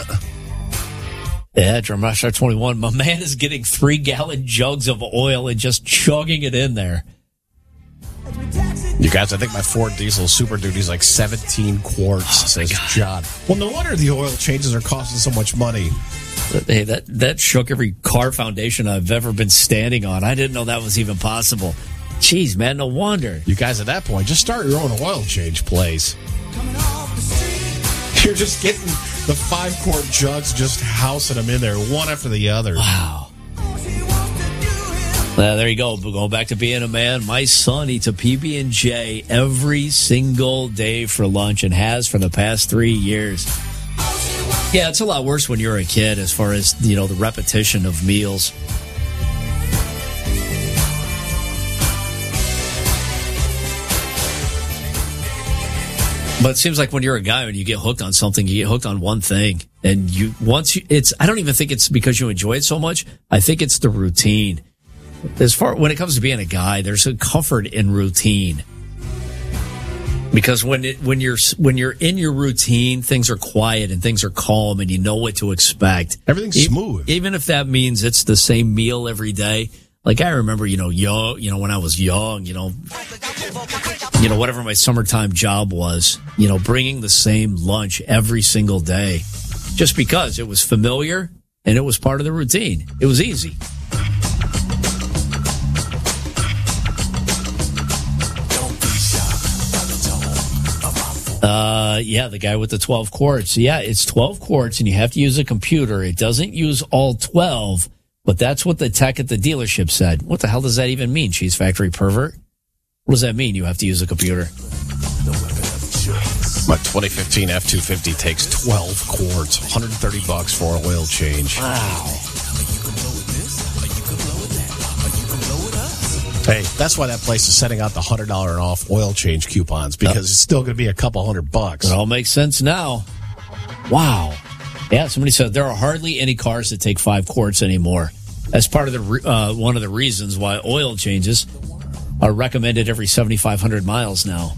Yeah, Dramash 21. My man is getting 3-gallon jugs of oil and just chugging it in there. You guys, I think my Ford Diesel Super Duty is like 17 quarts, says John. Well, no wonder the oil changes are costing so much money. Hey, that shook every car foundation I've ever been standing on. I didn't know that was even possible. Jeez, man, no wonder. You guys, at that point, just start your own oil change place. You're just getting the 5-quart jugs, just housing them in there, one after the other. Wow. There you go. Going back to being a man, my son eats a PB&J every single day for lunch and has for the past 3 years. Yeah, it's a lot worse when you're a kid as far as, the repetition of meals. But it seems like when you're a guy, when you get hooked on something, you get hooked on one thing. And I don't even think it's because you enjoy it so much. I think it's the routine. When it comes to being a guy, there's a comfort in routine. Because when you're in your routine, things are quiet and things are calm and you know what to expect. Everything's smooth. Even if that means it's the same meal every day. Like I remember, when I was young, whatever my summertime job was, bringing the same lunch every single day, just because it was familiar and it was part of the routine. It was easy. Yeah, the guy with the 12 quarts. Yeah, it's 12 quarts and you have to use a computer. It doesn't use all 12, but that's what the tech at the dealership said. What the hell does that even mean, cheese factory pervert? What does that mean, you have to use a computer? My 2015 F-250 takes 12 quarts, $130 for an oil change. Wow. Hey, that's why that place is sending out the $100 off oil change coupons, because it's still going to be a couple $100. It all makes sense now. Wow. Yeah, somebody said there are hardly any cars that take 5 quarts anymore. That's part of the one of the reasons why oil changes are recommended every 7,500 miles now.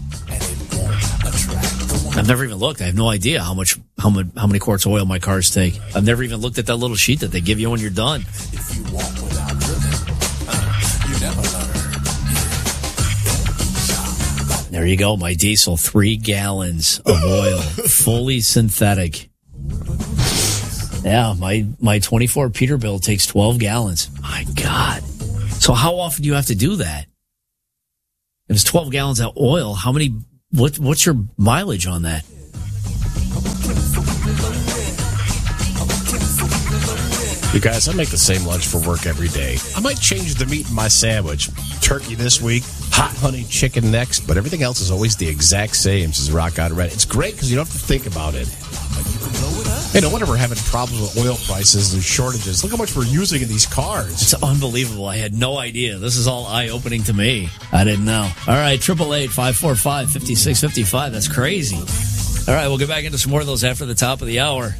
I've never even looked. I have no idea how many quarts of oil my cars take. I've never even looked at that little sheet that they give you when you're done. There you go, my diesel, 3 gallons of oil, fully synthetic. Yeah, my 24 Peterbilt takes 12 gallons. My God. So how often do you have to do that? If it's 12 gallons of oil, what's your mileage on that? You guys, I make the same lunch for work every day. I might change the meat in my sandwich. Turkey this week, hot honey chicken next, but everything else is always the exact same, says Rock God Red. It's great because you don't have to think about it. Hey, no wonder we're having problems with oil prices and shortages. Look how much we're using in these cars. It's unbelievable. I had no idea. This is all eye-opening to me. I didn't know. All right, 888-545-5655. That's crazy. All right, we'll get back into some more of those after the top of the hour.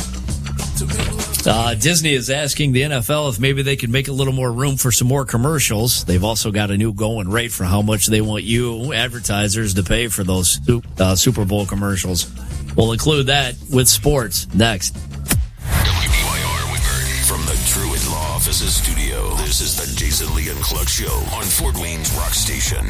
Disney is asking the NFL if maybe they can make a little more room for some more commercials. They've also got a new going rate for how much they want you, advertisers, to pay for those Super Bowl commercials. We'll include that with sports next. WBYR Wingard from the Truett Law Offices studio. This is the Jason Lee and Cluck Show on Fort Wayne's Rock Station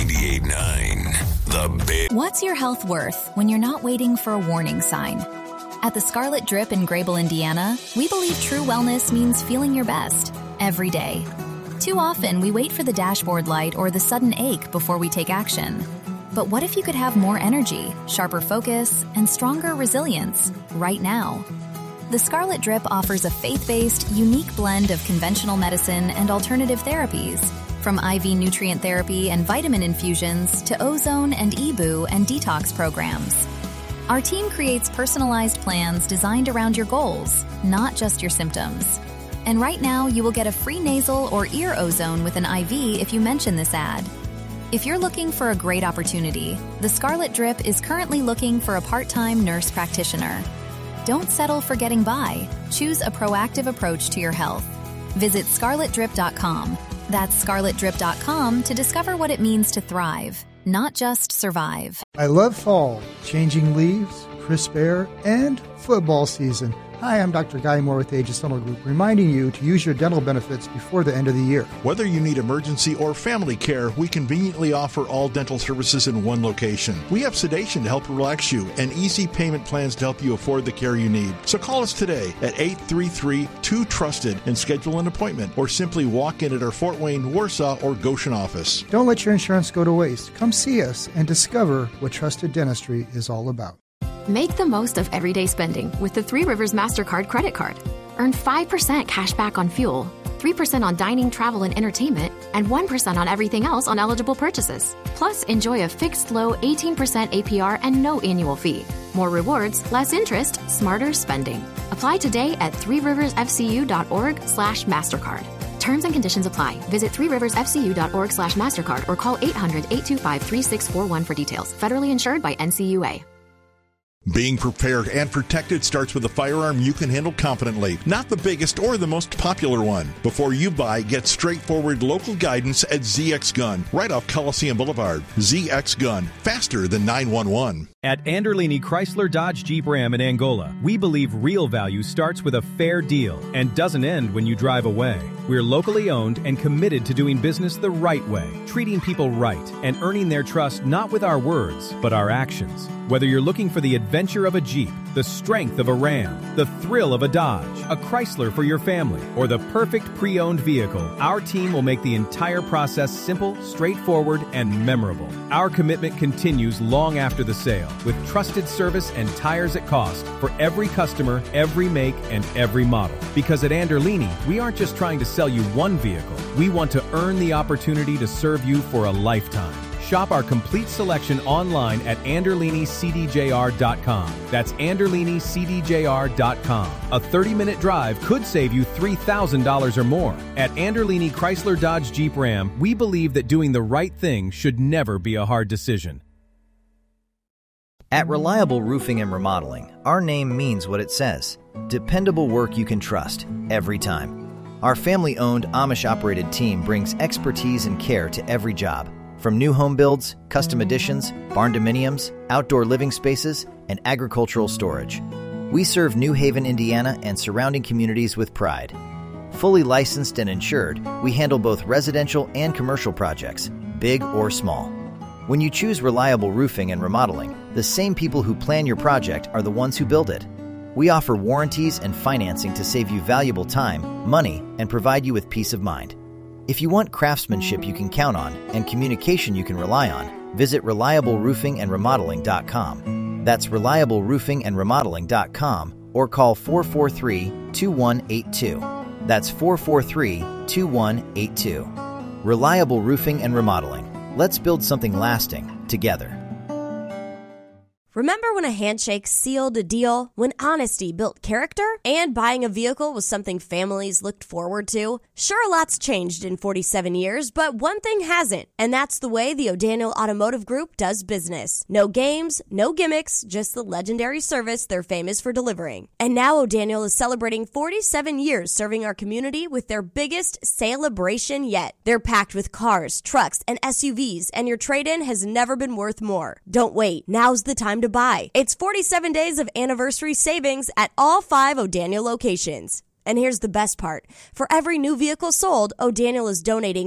98.9. The Big. What's your health worth when you're not waiting for a warning sign? At the Scarlet Drip in Grable, Indiana, we believe true wellness means feeling your best every day. Too often, we wait for the dashboard light or the sudden ache before we take action. But what if you could have more energy, sharper focus, and stronger resilience right now? The Scarlet Drip offers a faith-based, unique blend of conventional medicine and alternative therapies, from IV nutrient therapy and vitamin infusions to ozone and EBOO and detox programs. Our team creates personalized plans designed around your goals, not just your symptoms. And right now, you will get a free nasal or ear ozone with an IV if you mention this ad. If you're looking for a great opportunity, the Scarlet Drip is currently looking for a part-time nurse practitioner. Don't settle for getting by. Choose a proactive approach to your health. Visit scarletdrip.com. That's scarletdrip.com to discover what it means to thrive, not just survive. I love fall, changing leaves, crisp air, and football season. Hi, I'm Dr. Guy Moore with Aegis Dental Group, reminding you to use your dental benefits before the end of the year. Whether you need emergency or family care, we conveniently offer all dental services in one location. We have sedation to help relax you and easy payment plans to help you afford the care you need. So call us today at 833-2TRUSTED and schedule an appointment, or simply walk in at our Fort Wayne, Warsaw, or Goshen office. Don't let your insurance go to waste. Come see us and discover what trusted dentistry is all about. Make the most of everyday spending with the Three Rivers MasterCard credit card. Earn 5% cash back on fuel, 3% on dining, travel, and entertainment, and 1% on everything else on eligible purchases. Plus, enjoy a fixed low 18% APR and no annual fee. More rewards, less interest, smarter spending. Apply today at threeriversfcu.org/MasterCard. Terms and conditions apply. Visit threeriversfcu.org/MasterCard or call 800-825-3641 for details. Federally insured by NCUA. Being prepared and protected starts with a firearm you can handle confidently, not the biggest or the most popular one. Before you buy, get straightforward local guidance at ZX Gun, right off Coliseum Boulevard. ZX Gun, faster than 911. At Anderlini Chrysler Dodge Jeep Ram in Angola, we believe real value starts with a fair deal and doesn't end when you drive away. We're locally owned and committed to doing business the right way, treating people right, and earning their trust not with our words, but our actions. Whether you're looking for the adventure of a Jeep, the strength of a Ram, the thrill of a Dodge, a Chrysler for your family, or the perfect pre-owned vehicle, our team will make the entire process simple, straightforward, and memorable. Our commitment continues long after the sale, with trusted service and tires at cost for every customer, every make, and every model. Because at Anderlini, we aren't just trying to sell you one vehicle. We want to earn the opportunity to serve you for a lifetime. Shop our complete selection online at AnderliniCDJR.com. That's AnderliniCDJR.com. A 30-minute drive could save you $3,000 or more. At Anderlini Chrysler Dodge Jeep Ram, we believe that doing the right thing should never be a hard decision. At Reliable Roofing and Remodeling, our name means what it says. Dependable work you can trust, every time. Our family-owned, Amish-operated team brings expertise and care to every job. From new home builds, custom additions, barn dominiums, outdoor living spaces, and agricultural storage. We serve New Haven, Indiana, and surrounding communities with pride. Fully licensed and insured, we handle both residential and commercial projects, big or small. When you choose Reliable Roofing and Remodeling, the same people who plan your project are the ones who build it. We offer warranties and financing to save you valuable time, money, and provide you with peace of mind. If you want craftsmanship you can count on and communication you can rely on, visit ReliableRoofingAndRemodeling.com. That's ReliableRoofingAndRemodeling.com or call 443-2182. That's 443-2182. Reliable Roofing and Remodeling. Let's build something lasting together. Remember when a handshake sealed a deal? When honesty built character? And buying a vehicle was something families looked forward to? Sure, lots changed in 47 years, but one thing hasn't, and that's the way the O'Daniel Automotive Group does business. No games, no gimmicks, just the legendary service they're famous for delivering. And now O'Daniel is celebrating 47 years serving our community with their biggest celebration yet. They're packed with cars, trucks, and SUVs, and your trade-in has never been worth more. Don't wait. Now's the time to buy. It's 47 days of anniversary savings at all 5 O'Daniel locations. And here's the best part. For every new vehicle sold, O'Daniel is donating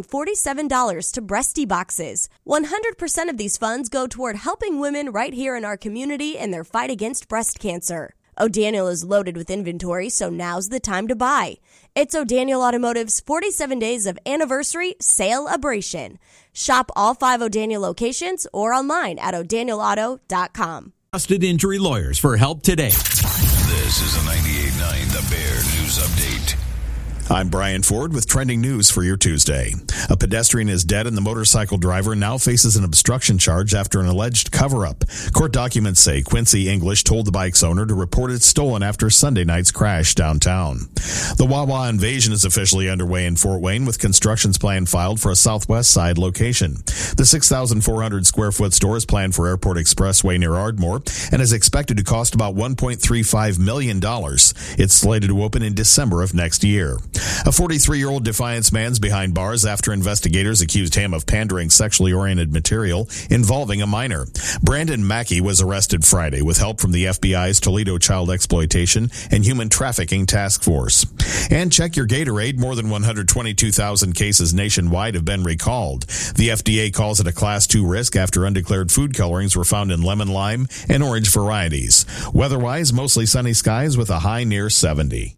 $47 to Breasty Boxes. 100% of these funds go toward helping women right here in our community in their fight against breast cancer. O'Daniel is loaded with inventory, so now's the time to buy. It's O'Daniel Automotive's 47 days of anniversary sale-abration. Shop all 5 O'Daniel locations or online at o'danielauto.com. Trusted injury lawyers for help today. This is a 98.9 The Bear News Update. I'm Brian Ford with trending news for your Tuesday. A pedestrian is dead and the motorcycle driver now faces an obstruction charge after an alleged cover-up. Court documents say Quincy English told the bike's owner to report it stolen after Sunday night's crash downtown. The Wawa invasion is officially underway in Fort Wayne with construction's plan filed for a southwest side location. The 6,400 square foot store is planned for Airport Expressway near Ardmore and is expected to cost about $1.35 million. It's slated to open in December of next year. A 43-year-old Defiance man's behind bars after investigators accused him of pandering sexually oriented material involving a minor. Brandon Mackey was arrested Friday with help from the FBI's Toledo Child Exploitation and Human Trafficking Task Force. And check your Gatorade. More than 122,000 cases nationwide have been recalled. The FDA calls it a Class 2 risk after undeclared food colorings were found in lemon, lime, and orange varieties. Weather-wise, mostly sunny skies with a high near 70.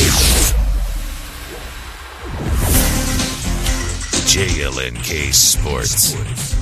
JLNK Sports.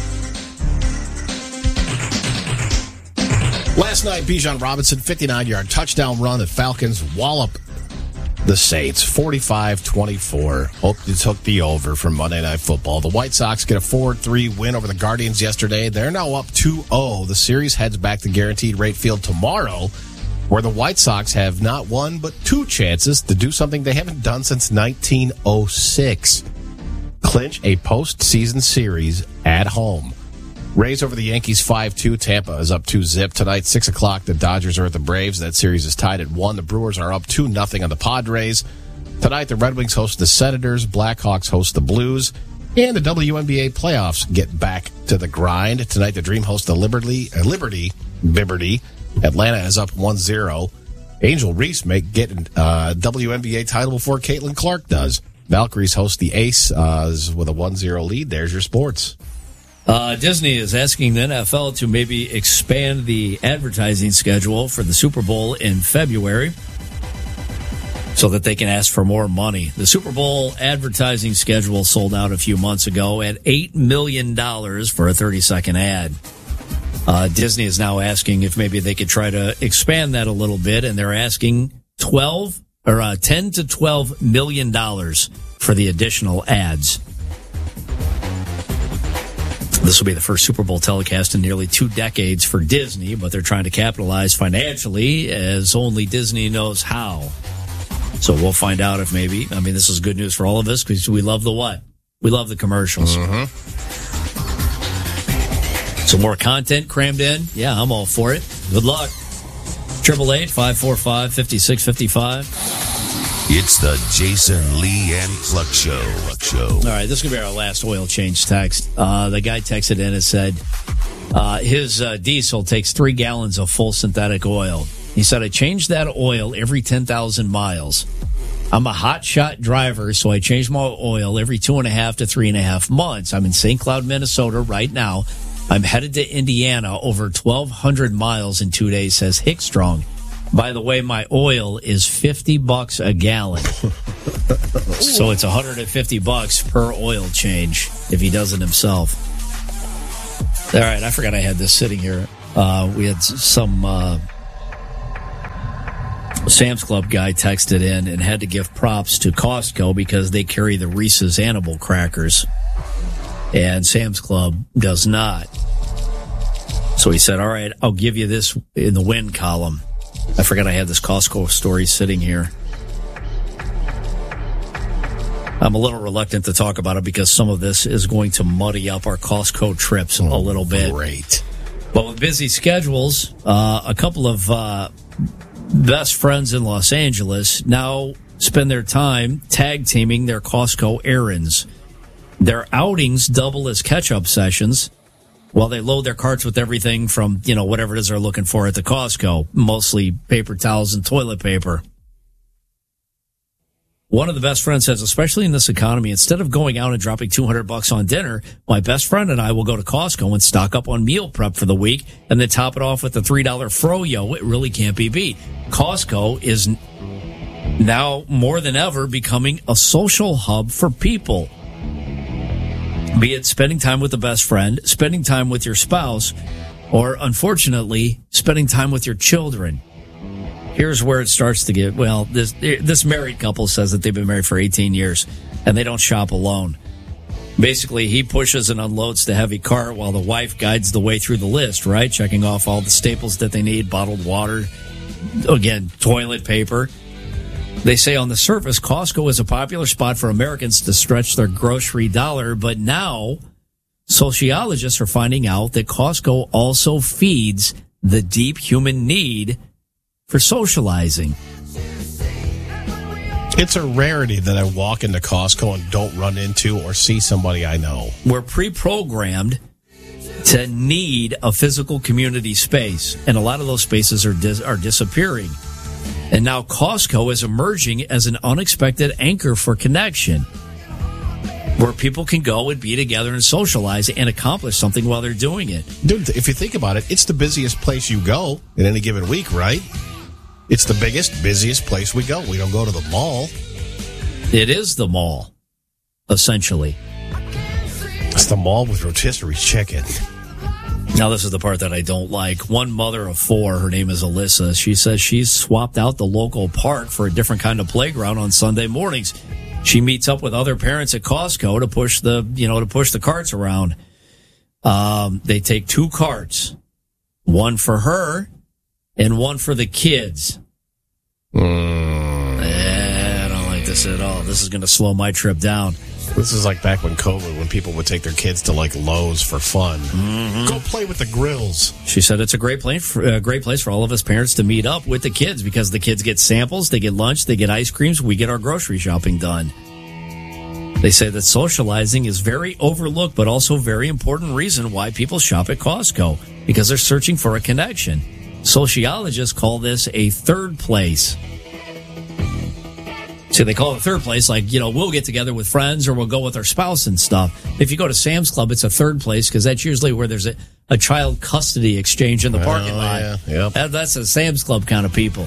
Last night, Bijan Robinson, 59-yard touchdown run. The Falcons wallop the Saints, 45-24. Hope you took the over for Monday Night Football. The White Sox get a 4-3 win over the Guardians yesterday. They're now up 2-0. The series heads back to Guaranteed Rate Field tomorrow, where the White Sox have not one but 2 chances to do something they haven't done since 1906. Clinch a postseason series at home. Rays over the Yankees 5-2. Tampa is up 2-0 tonight. 6 o'clock, the Dodgers are at the Braves. That series is tied at 1. The Brewers are up 2-0 on the Padres. Tonight, the Red Wings host the Senators. Blackhawks host the Blues. And the WNBA playoffs get back to the grind. Tonight, the Dream hosts the Liberty. Atlanta is up 1-0. Angel Reese may get a WNBA title before Caitlin Clark does. Valkyries host the Ace with a 1-0 lead. There's your sports. Disney is asking the NFL to maybe expand the advertising schedule for the Super Bowl in February so that they can ask for more money. The Super Bowl advertising schedule sold out a few months ago at $8 million for a 30-second ad. Disney is now asking if maybe they could try to expand that a little bit, and they're asking $10 to $12 million for the additional ads. This will be the first Super Bowl telecast in nearly 2 decades for Disney, but they're trying to capitalize financially as only Disney knows how. So we'll find out if maybe, this is good news for all of us because we love the what? We love the commercials. Mm-hmm. Some more content crammed in. Yeah, I'm all for it. Good luck. 888-545-5655. It's the Jason Lee and Cluck Show. All right, this is going to be our last oil change text. The guy texted in and said his diesel takes 3 gallons of full synthetic oil. He said, I change that oil every 10,000 miles. I'm a hot shot driver, so I change my oil every 2.5 to 3.5 months. I'm in St. Cloud, Minnesota right now. I'm headed to Indiana, over 1,200 miles in 2 days, says Hickstrong. By the way, my oil is $50 a gallon. So it's $150 per oil change if he does it himself. All right, I forgot I had this sitting here. We had some Sam's Club guy texted in and had to give props to Costco because they carry the Reese's Animal Crackers. And Sam's Club does not. So he said, all right, I'll give you this in the win column. I forgot I had this Costco story sitting here. I'm a little reluctant to talk about it because some of this is going to muddy up our Costco trips a little bit. Great. But with busy schedules, a couple of best friends in Los Angeles now spend their time tag teaming their Costco errands. Their outings double as catch-up sessions while they load their carts with everything from, whatever it is they're looking for at the Costco, mostly paper towels and toilet paper. One of the best friends says, especially in this economy, instead of going out and dropping $200 on dinner, my best friend and I will go to Costco and stock up on meal prep for the week and then top it off with the $3 Froyo. It really can't be beat. Costco is now more than ever becoming a social hub for people. Be it spending time with a best friend, spending time with your spouse, or, unfortunately, spending time with your children. Here's where it starts to get, this married couple says that they've been married for 18 years, and they don't shop alone. Basically, he pushes and unloads the heavy cart while the wife guides the way through the list, right? Checking off all the staples that they need, bottled water, again, toilet paper. They say on the surface, Costco is a popular spot for Americans to stretch their grocery dollar, but now sociologists are finding out that Costco also feeds the deep human need for socializing. It's a rarity that I walk into Costco and don't run into or see somebody I know. We're pre-programmed to need a physical community space, and a lot of those spaces are disappearing. And now Costco is emerging as an unexpected anchor for connection, where people can go and be together and socialize and accomplish something while they're doing it. Dude, if you think about it, it's the busiest place you go in any given week, right? It's the busiest place we go. We don't go to the mall. It is the mall, essentially. It's the mall with rotisserie chicken. Now, this is the part that I don't like. One mother of 4, her name is Alyssa, she says she's swapped out the local park for a different kind of playground on Sunday mornings. She meets up with other parents at Costco to push the carts around. They take 2 carts, one for her and one for the kids. I don't like this at all. This is going to slow my trip down. This is like back when COVID, when people would take their kids to like Lowe's for fun. Mm-hmm. Go play with the grills. She said it's a great place for all of us parents to meet up with the kids because the kids get samples, they get lunch, they get ice creams, we get our grocery shopping done. They say that socializing is very overlooked, but also very important reason why people shop at Costco, because they're searching for a connection. Sociologists call this a third place. So they call it a third place, like, we'll get together with friends or we'll go with our spouse and stuff. If you go to Sam's Club, it's a third place because that's usually where there's a child custody exchange in the parking lot. Yeah. Yep. That's a Sam's Club kind of people.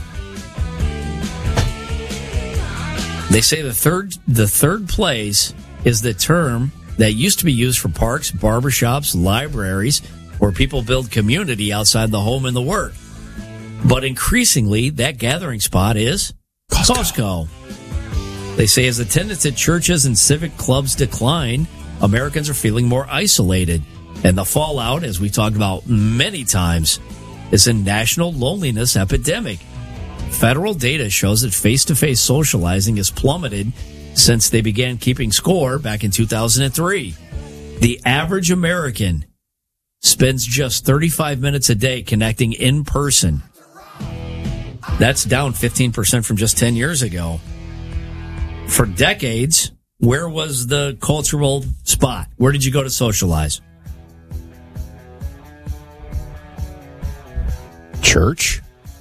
They say the third place is the term that used to be used for parks, barbershops, libraries, where people build community outside the home and the work. But increasingly, that gathering spot is Costco. They say as attendance at churches and civic clubs decline, Americans are feeling more isolated. And the fallout, as we talked about many times, is a national loneliness epidemic. Federal data shows that face-to-face socializing has plummeted since they began keeping score back in 2003. The average American spends just 35 minutes a day connecting in person. That's down 15% from just 10 years ago. For decades, where was the cultural spot? Where did you go to socialize? Church?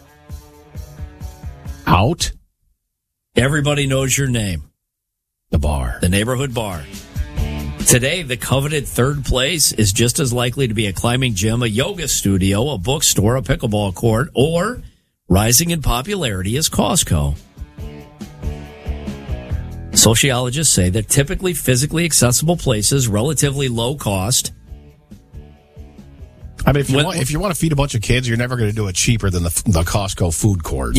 Out? Everybody knows your name. The bar. The neighborhood bar. Today, the coveted third place is just as likely to be a climbing gym, a yoga studio, a bookstore, a pickleball court, or rising in popularity is Costco. Sociologists say that typically physically accessible places, relatively low cost. I mean, if you want to feed a bunch of kids, you're never going to do it cheaper than the Costco food court.